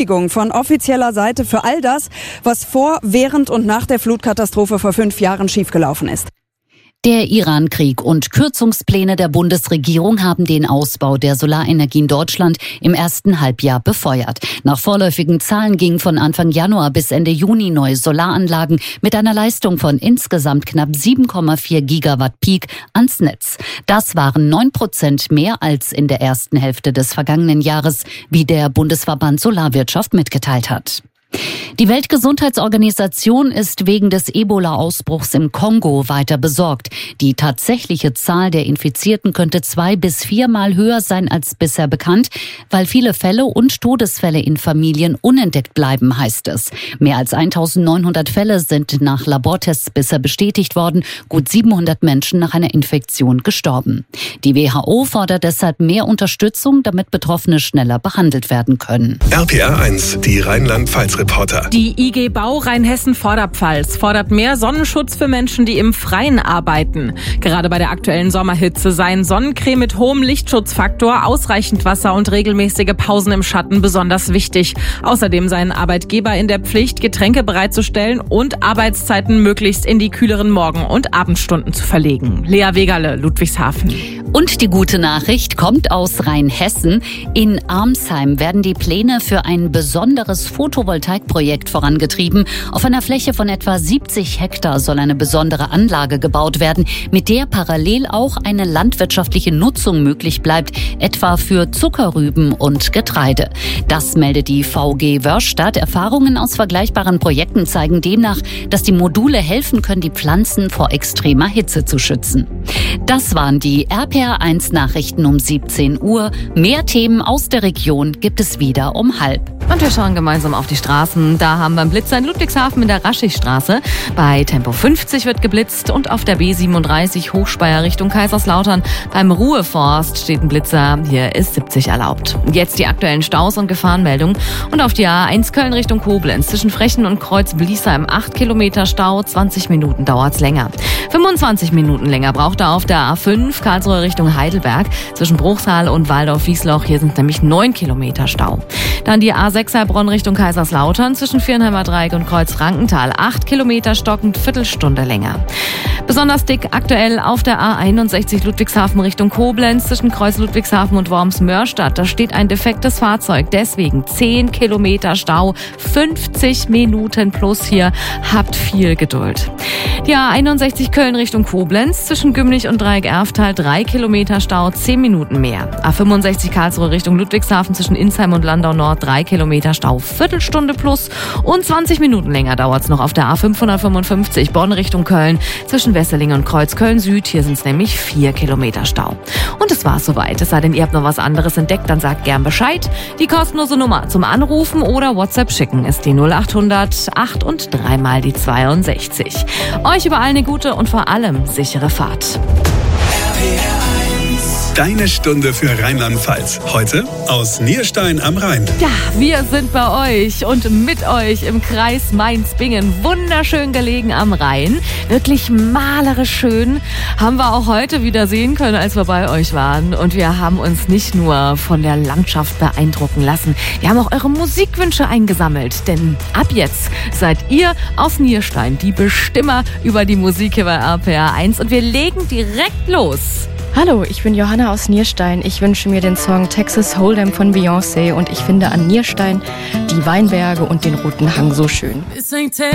Von offizieller Seite für all das, was vor, während und nach der Flutkatastrophe vor 5 Jahren schiefgelaufen ist. Der Iran-Krieg und Kürzungspläne der Bundesregierung haben den Ausbau der Solarenergie in Deutschland im ersten Halbjahr befeuert. Nach vorläufigen Zahlen gingen von Anfang Januar bis Ende Juni neue Solaranlagen mit einer Leistung von insgesamt knapp 7,4 Gigawatt Peak ans Netz. Das waren 9% mehr als in der ersten Hälfte des vergangenen Jahres, wie der Bundesverband Solarwirtschaft mitgeteilt hat. Die Weltgesundheitsorganisation ist wegen des Ebola-Ausbruchs im Kongo weiter besorgt. Die tatsächliche Zahl der Infizierten könnte 2- bis 4-mal höher sein als bisher bekannt, weil viele Fälle und Todesfälle in Familien unentdeckt bleiben, heißt es. Mehr als 1900 Fälle sind nach Labortests bisher bestätigt worden, gut 700 Menschen nach einer Infektion gestorben. Die WHO fordert deshalb mehr Unterstützung, damit Betroffene schneller behandelt werden können. RPR 1, die Rheinland-Pfalz-Reporter. Die IG Bau Rheinhessen-Vorderpfalz fordert mehr Sonnenschutz für Menschen, die im Freien arbeiten. Gerade bei der aktuellen Sommerhitze seien Sonnencreme mit hohem Lichtschutzfaktor, ausreichend Wasser und regelmäßige Pausen im Schatten besonders wichtig. Außerdem seien Arbeitgeber in der Pflicht, Getränke bereitzustellen und Arbeitszeiten möglichst in die kühleren Morgen- und Abendstunden zu verlegen. Lea Wegerle, Ludwigshafen. Und die gute Nachricht kommt aus Rheinhessen. In Armsheim werden die Pläne für ein besonderes Photovoltaikprojekt vorangetrieben. Auf einer Fläche von etwa 70 Hektar soll eine besondere Anlage gebaut werden, mit der parallel auch eine landwirtschaftliche Nutzung möglich bleibt, etwa für Zuckerrüben und Getreide. Das meldet die VG Wörstadt. Erfahrungen aus vergleichbaren Projekten zeigen demnach, dass die Module helfen können, die Pflanzen vor extremer Hitze zu schützen. Das waren die RPR 1 Nachrichten um 17 Uhr. Mehr Themen aus der Region gibt es wieder um 12:30. Und wir schauen gemeinsam auf die Straßen. Da haben wir einen Blitzer in Ludwigshafen in der Raschigstraße. Bei Tempo 50 wird geblitzt und auf der B37 Hochspeyer Richtung Kaiserslautern beim Ruheforst steht ein Blitzer. Hier ist 70 erlaubt. Jetzt die aktuellen Staus und Gefahrenmeldungen. Und auf die A1 Köln Richtung Koblenz zwischen Frechen und Kreuz Bliesheim 8 Kilometer Stau, 20 Minuten dauert's länger. 25 Minuten länger braucht er auf der A5 Karlsruhe Richtung Heidelberg zwischen Bruchsal und Waldorf-Wiesloch. Hier sind nämlich 9 Kilometer Stau. Dann die A6 Heilbronn Richtung Kaiserslautern zwischen Viernheimer Dreieck und Kreuz Frankenthal. 8 Kilometer stockend, Viertelstunde länger. Besonders dick aktuell auf der A61 Ludwigshafen Richtung Koblenz zwischen Kreuz Ludwigshafen und Worms-Mörstadt. Da steht ein defektes Fahrzeug, deswegen 10 Kilometer Stau, 50 Minuten plus hier. Habt viel Geduld. Die A61 Köln Richtung Koblenz zwischen Gümlich und Dreieck-Erftal 3 Kilometer Stau, 10 Minuten mehr. A65 Karlsruhe Richtung Ludwigshafen zwischen Insheim und Landau Nord 3 Kilometer Stau, Viertelstunde plus und 20 Minuten länger dauert's noch auf der A555 Bonn Richtung Köln zwischen Wesseling und Kreuzköln Süd. Hier sind's nämlich 4 Kilometer Stau. Und es war's soweit. Es sei denn, ihr habt noch was anderes entdeckt, dann sagt gern Bescheid. Die kostenlose Nummer zum Anrufen oder WhatsApp schicken ist die 0800 8 und 3 mal die 62. Euch überall eine gute und vor allem sichere Fahrt. Deine Stunde für Rheinland-Pfalz. Heute aus Nierstein am Rhein. Ja, wir sind bei euch und mit euch im Kreis Mainz-Bingen. Wunderschön gelegen am Rhein. Wirklich malerisch schön. Haben wir auch heute wieder sehen können, als wir bei euch waren. Und wir haben uns nicht nur von der Landschaft beeindrucken lassen. Wir haben auch eure Musikwünsche eingesammelt. Denn ab jetzt seid ihr aus Nierstein die Bestimmer über die Musik hier bei RPR 1. Und wir legen direkt los. Hallo, ich bin Johanna aus Nierstein. Ich wünsche mir den Song Texas Hold'em von Beyoncé und ich finde an Nierstein die Weinberge und den Roten Hang so schön.